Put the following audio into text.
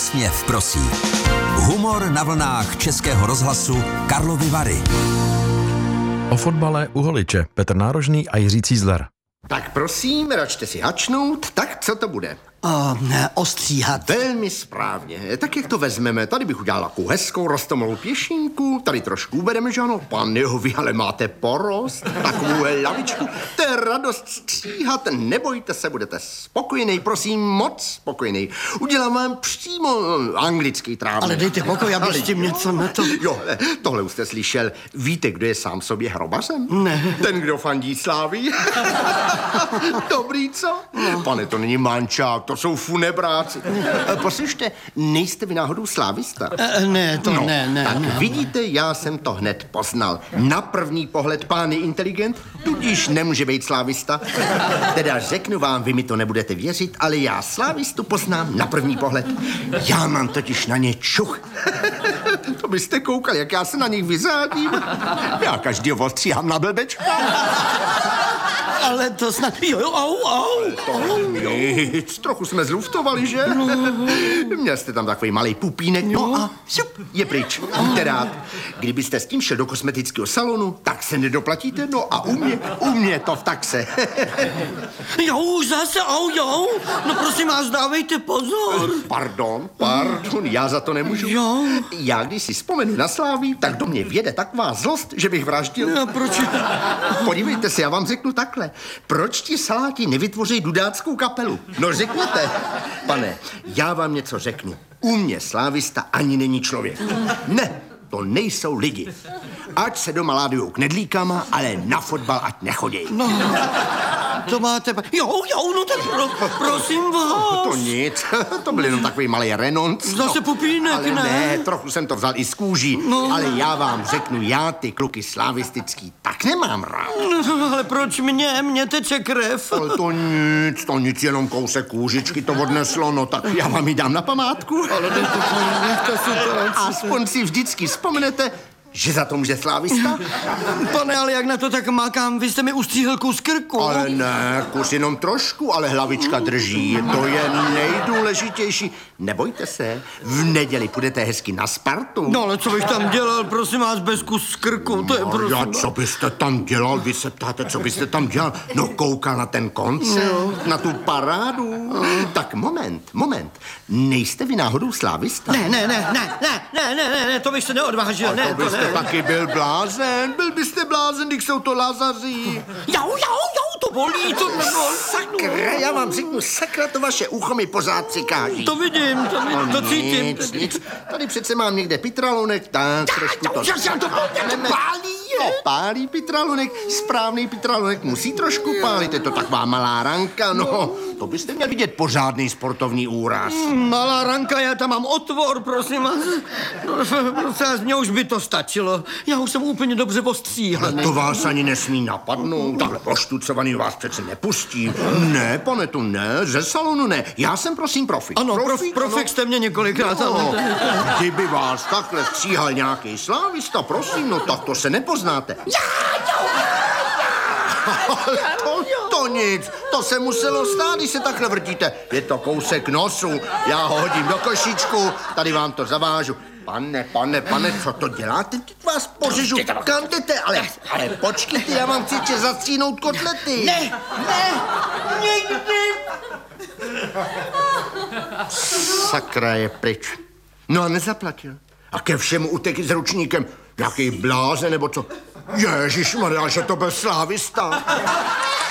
Úsměv prosí. Humor na vlnách Českého rozhlasu Karlovy Vary. O fotbale u holiče Petr Nárožný a Jiří Cízler. Tak prosím, račte si hačnout, tak co to bude? Ostříhat. Velmi správně. Tak jak to vezmeme? Tady bych udělal takovou hezkou rostomilou pěšinku, tady trošku ubereme, že ano? Paneho, vy ale máte porost, takovou lavičku. To je radost stříhat, nebojte se, budete spokojený, prosím, moc spokojený. Udělám vám přímo anglický trávník. Ale dejte pokoj, abych s tím něco na to... Jo, tohle už jste slyšel. Víte, kdo je sám sobě hrobařem? Ne. Ten, kdo fandí Slávii. Dobrý, co? No. Pane, to není mančák, to jsou funebráci. Poslyšte, nejste vy náhodou slávista? Ne. Tak vidíte, já jsem to hned poznal. Na první pohled pán je inteligent, tudíž nemůže být slávista. Teda řeknu vám, vy mi to nebudete věřit, ale já slávistu poznám na první pohled. Já mám totiž na ně čuch. To byste koukali, jak já se na nich vyzádím. Já každýho ostříhám na blbečka. Ale to snad... Jo, au. Nic, trochu jsme zluftovali, že? Měl jste tam takový malý pupínek, no a šup, je pryč. Buďte rád. Kdybyste s tím šel do kosmetického salonu, tak se nedoplatíte, no a u mě to v taxe. Jo, už zase, jo. No prosím vás, dávejte pozor. Pardon, já za to nemůžu. Jo. Já když si vzpomenu na Slávii, tak do mě vjede taková zlost, že bych vraždil. No, proč? Podívejte se, já vám řeknu takhle. Proč ti saláti nevytvoří dudáckou kapelu? No řekněte. Pane, já vám něco řeknu. U mě slávista ani není člověk. Ne, to nejsou lidi. Ať se doma ládujou knedlíkama, ale na fotbal ať nechodí. No, to máte... Jo, no tak prosím vás. To nic, to byl jenom takový malý renonc. Zase pupínek, ale ne, trochu jsem to vzal i z kůží. No. Ale já vám řeknu, já ty kluky slavistický tak nemám rád. No, ale proč mě teče krev? Ale to nic, jenom kousek kůžičky to odneslo, no tak já vám ji dám na památku. Ale to situace. Aspoň si vždycky vzpomenete, že za to může slávista? Pane, ale jak na to tak makám? Vy jste mi ustříhl kus krku. Ale ne, kus jenom trošku, ale hlavička drží. To je nejdůležitější. Nebojte se, v neděli půjdete hezky na Spartu. No ale co bych tam dělal, prosím vás, bez kus krku? To je prosím... Já, co byste tam dělal? Vy se ptáte, co byste tam dělal? No koukal na ten koncert, na tu parádu. Tak moment. Nejste vy náhodou slávista? Ne, to bych se neodvážil. To byste taky byl blázen. Byl byste blázen, když jsou to Lazaří. Jo, to bolí, to nebolí. Sakra, já vám řeknu, sakra, to vaše ucho mi pořád přikáží. To vidím, to cítím. Nic. Tady přece mám někde pitralonek, tak trošku to... To pálí. No, pálí pitralonek, správný pitralonek musí trošku pálit, je to taková malá ranka, no. To byste měl vidět pořádný sportovní úraz. Malá ranka, já tam mám otvor, prosím vás. Z mě už by to stačilo. Já už jsem úplně dobře ostříhaný. To vás ani nesmí napadnout, takhle poštucovaný vás přece nepustí. Ne, pane, to ne, ze salonu ne. Já jsem prosím profik. Ano, profik jste mě několikrát. No, kdyby vás takhle stříhal nějaký slávista, prosím, no tak to se nepoznáte. To nic, to se muselo stát, když se takhle vrtíte. Je to kousek nosu, já ho hodím do košíčku, tady vám to zavážu. Pane, co to děláte? Teď vás pořežu. Kam jdete? Ale počkejte, já vám chci zastříhnout kotlety. Ne, nikdy. Sakra, je pryč. No a nezaplatil. A ke všemu utekl s ručníkem. Jaký bláze nebo co? Ježišmarja, že to byl slávista.